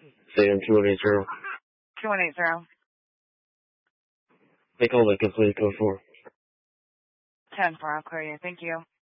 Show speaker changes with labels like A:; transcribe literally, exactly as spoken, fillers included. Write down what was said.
A: Say in two one eight zero.
B: two one eight zero.
A: They call that complete code four.
B: ten four, I'll clear you. Thank you.